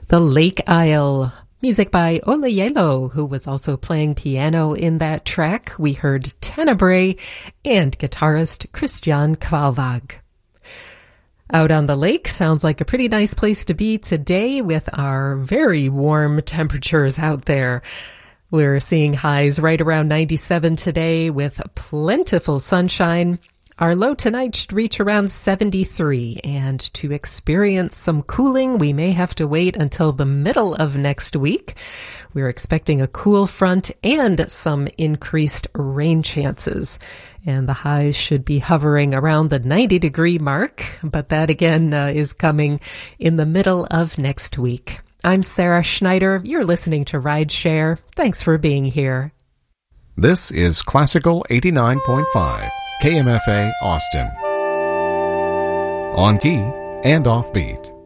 The Lake Isle. Music by Olayelo, who was also playing piano in that track. We heard Tenebrae and guitarist Christian Kvalvag. Out on the lake sounds like a pretty nice place to be today with our very warm temperatures out there. We're seeing highs right around 97 today with plentiful sunshine. Our low tonight should reach around 73, and to experience some cooling, we may have to wait until the middle of next week. We're expecting a cool front and some increased rain chances, and the highs should be hovering around the 90-degree mark, but that again is coming in the middle of next week. I'm Sarah Schneider. You're listening to Rideshare. Thanks for being here. This is Classical 89.5. KMFA Austin. On key and offbeat.